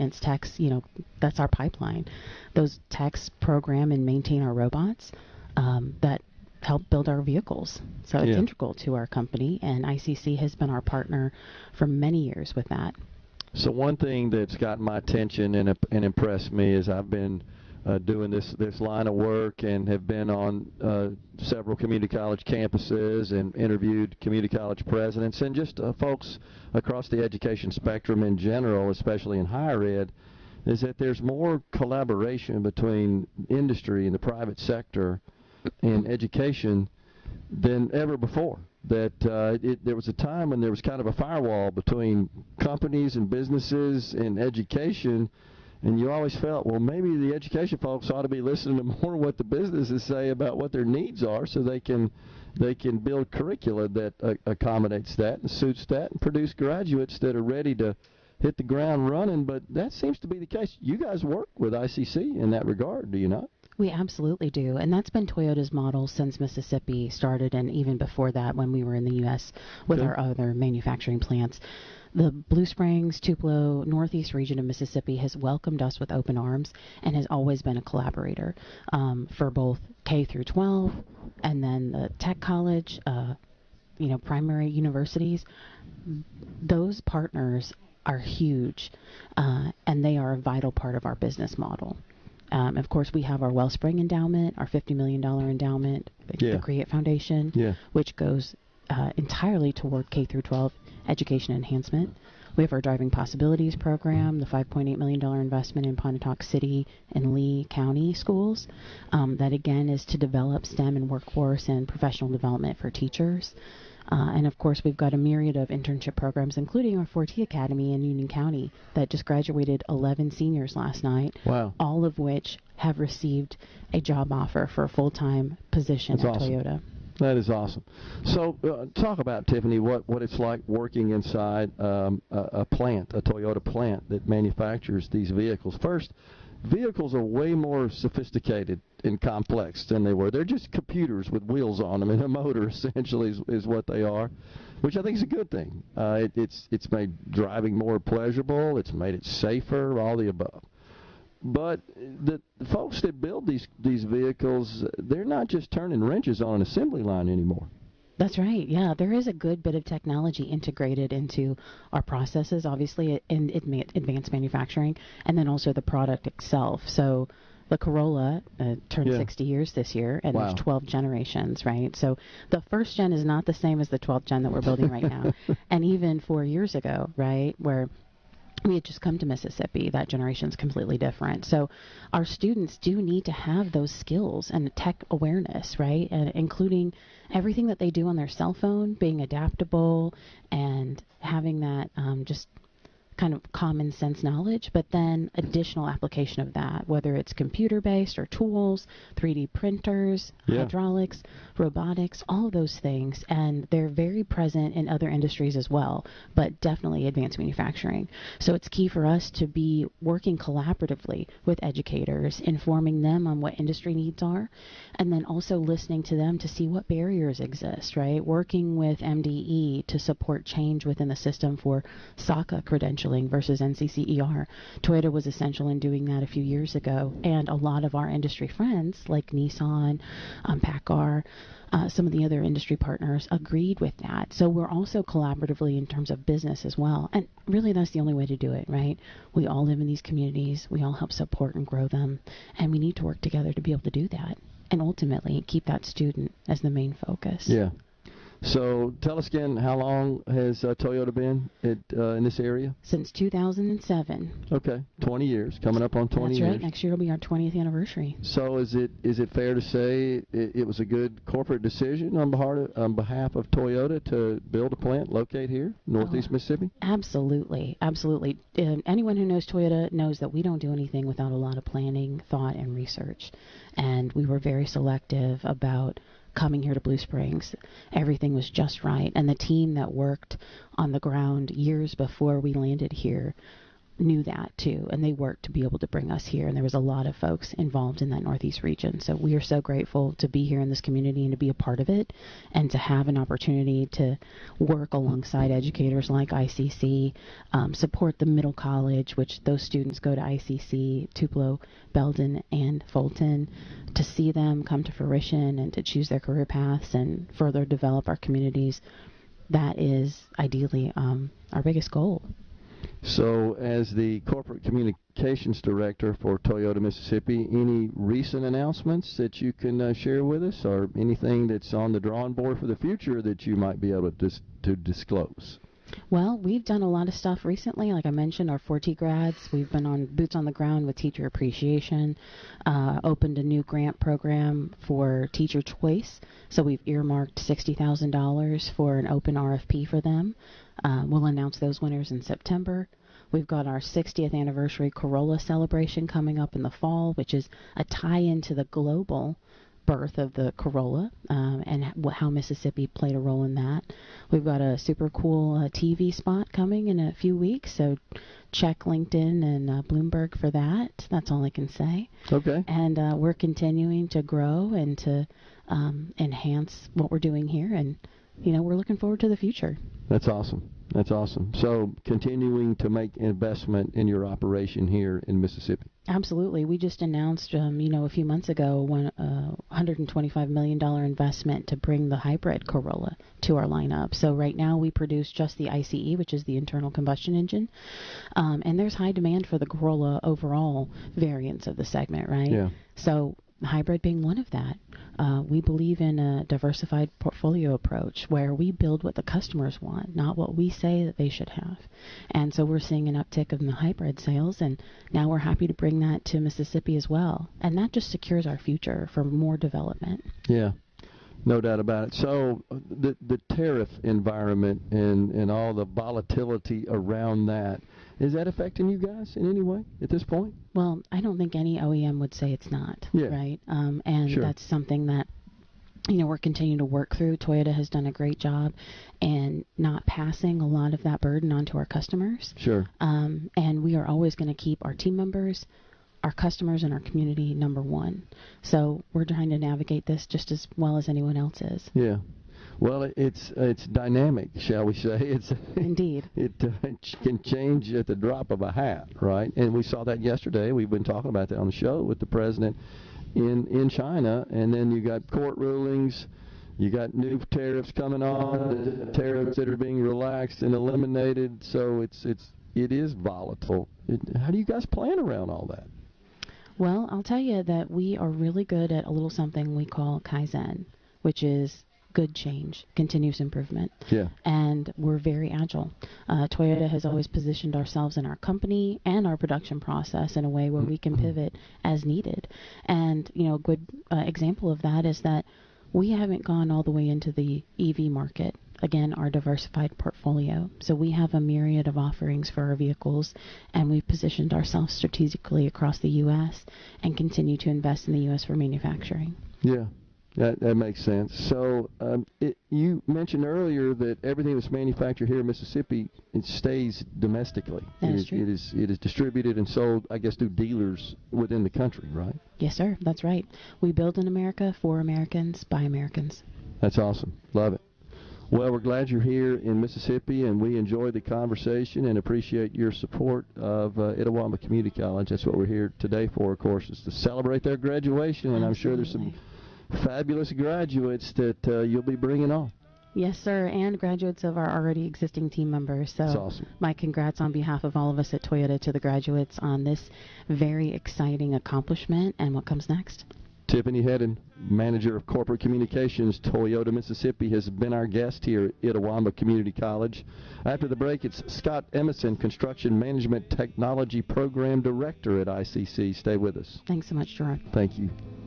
maintenance techs, that's our pipeline. Those techs program and maintain our robots that help build our vehicles. So it's integral to our company, and ICC has been our partner for many years with that. So one thing that's gotten my attention and impressed me is I've been doing this line of work and have been on several community college campuses and interviewed community college presidents and just folks across the education spectrum in general, especially in higher ed, is that there's more collaboration between industry and the private sector in education than ever before. That there was a time when there was kind of a firewall between companies and businesses and education, and you always felt, well, maybe the education folks ought to be listening to more what the businesses say about what their needs are, so they can build curricula that accommodates that and suits that and produce graduates that are ready to hit the ground running. But that seems to be the case. You guys work with ICC in that regard, do you not? We absolutely do, and that's been Toyota's model since Mississippi started, and even before that when we were in the U.S. with our other manufacturing plants. The Blue Springs, Tupelo, Northeast region of Mississippi has welcomed us with open arms and has always been a collaborator for both K through 12 and then the tech college, primary universities. Those partners are huge, and they are a vital part of our business model. Of course, we have our Wellspring Endowment, our $50 million endowment, the Create Foundation, which goes entirely toward K through 12 education enhancement. We have our Driving Possibilities program, the $5.8 million investment in Pontotoc City and Lee County schools. That, again, is to develop STEM and workforce and professional development for teachers. And, of course, we've got a myriad of internship programs, including our Forte Academy in Union County that just graduated 11 seniors last night, all of which have received a job offer for a full-time position at Toyota. That is awesome. So talk about, Tiffany, what it's like working inside a plant, a Toyota plant that manufactures these vehicles. First, vehicles are way more sophisticated and complex than they were. They're just computers with wheels on them, and a motor essentially is what they are, which I think is a good thing. It's made driving more pleasurable. It's made it safer, all the above. But the folks that build these vehicles, they're not just turning wrenches on an assembly line anymore. That's right. Yeah, there is a good bit of technology integrated into our processes, obviously, in advanced manufacturing, and then also the product itself. So the Corolla turned 60 years this year, and there's 12 generations, right? So the first gen is not the same as the 12th gen that we're building right now. And even 4 years ago, right, where we had just come to Mississippi, that generation's completely different. So our students do need to have those skills and tech awareness, right? And including everything that they do on their cell phone, being adaptable and having that just kind of common sense knowledge, but then additional application of that, whether it's computer-based or tools, 3D printers, hydraulics, robotics, all of those things. And they're very present in other industries as well, but definitely advanced manufacturing. So it's key for us to be working collaboratively with educators, informing them on what industry needs are, and then also listening to them to see what barriers exist, right? Working with MDE to support change within the system for SACA credentialing versus NCCER. Toyota was essential in doing that a few years ago, and a lot of our industry friends like Nissan, PACCAR, some of the other industry partners agreed with that. So we're also collaboratively in terms of business as well, and really that's the only way to do it, right? We all live in these communities, we all help support and grow them, and we need to work together to be able to do that, and ultimately keep that student as the main focus. Yeah. So tell us again, how long has Toyota been in this area? Since 2007. Okay, 20 years, coming up on 20 years. That's right. Next year will be our 20th anniversary. So is it fair to say it was a good corporate decision on behalf of Toyota to build a plant located here, Northeast Mississippi? Absolutely, absolutely. Anyone who knows Toyota knows that we don't do anything without a lot of planning, thought, and research. And we were very selective about coming here to Blue Springs. Everything was just right, and the team that worked on the ground years before we landed here knew that too, and they worked to be able to bring us here. And there was a lot of folks involved in that Northeast region. So we are so grateful to be here in this community and to be a part of it, and to have an opportunity to work alongside educators like ICC, support the middle college, which those students go to ICC, Tupelo, Belden, and Fulton, to see them come to fruition and to choose their career paths and further develop our communities. That is ideally our biggest goal. So, as the Corporate Communications Director for Toyota Mississippi, any recent announcements that you can share with us, or anything that's on the drawing board for the future that you might be able to disclose? Well, we've done a lot of stuff recently. Like I mentioned, our Forte grads, we've been on boots on the ground with teacher appreciation, opened a new grant program for teacher choice. So we've earmarked $60,000 for an open RFP for them. We'll announce those winners in September. We've got our 60th anniversary Corolla celebration coming up in the fall, which is a tie-in to the global birth of the Corolla, and how Mississippi played a role in that. We've got a super cool TV spot coming in a few weeks, so check LinkedIn and Bloomberg for that. That's all I can say. Okay. And we're continuing to grow and to enhance what we're doing here, and we're looking forward to the future. That's awesome. That's awesome. So continuing to make investment in your operation here in Mississippi. Absolutely. We just announced, a few months ago, $125 million investment to bring the hybrid Corolla to our lineup. So right now we produce just the ICE, which is the internal combustion engine, and there's high demand for the Corolla overall variants of the segment, right? Yeah. So hybrid being one of that. We believe in a diversified portfolio approach where we build what the customers want, not what we say that they should have. And so we're seeing an uptick in the hybrid sales, and now we're happy to bring that to Mississippi as well. And that just secures our future for more development. Yeah, no doubt about it. So the tariff environment and all the volatility around that, is that affecting you guys in any way at this point? Well, I don't think any OEM would say it's not, right? And sure. That's something that we're continuing to work through. Toyota has done a great job in not passing a lot of that burden onto our customers. Sure. And we are always going to keep our team members, our customers, and our community number one. So we're trying to navigate this just as well as anyone else is. Yeah. Well, it's dynamic, shall we say? Indeed. It can change at the drop of a hat, right? And we saw that yesterday. We've been talking about that on the show with the president in China, and then you got court rulings, you got new tariffs coming on, tariffs that are being relaxed and eliminated. So it is volatile. How do you guys plan around all that? Well, I'll tell you that we are really good at a little something we call Kaizen, which is good change, continuous improvement. Yeah. And we're very agile. Toyota has always positioned ourselves in our company and our production process in a way where we can pivot as needed. And, a good example of that is that we haven't gone all the way into the EV market. Again, our diversified portfolio. So we have a myriad of offerings for our vehicles, and we've positioned ourselves strategically across the U.S. and continue to invest in the U.S. for manufacturing. Yeah. That makes sense. So you mentioned earlier that everything that's manufactured here in Mississippi, it stays domestically. That is true. It is distributed and sold, I guess, through dealers within the country, right? Yes, sir. That's right. We build in America for Americans by Americans. That's awesome. Love it. Well, we're glad you're here in Mississippi, and we enjoy the conversation and appreciate your support of Itawamba Community College. That's what we're here today for, of course, is to celebrate their graduation, and Absolutely. I'm sure there's some fabulous graduates that you'll be bringing on. Yes, sir, and graduates of our already existing team members. So that's awesome. My congrats on behalf of all of us at Toyota to the graduates on this very exciting accomplishment and what comes next. Tiffany Hedden, Manager of Corporate Communications, Toyota Mississippi, has been our guest here at Itawamba Community College. After the break, it's Scott Emerson, Construction Management Technology Program Director at ICC. Stay with us. Thanks so much, Gerard. Thank you.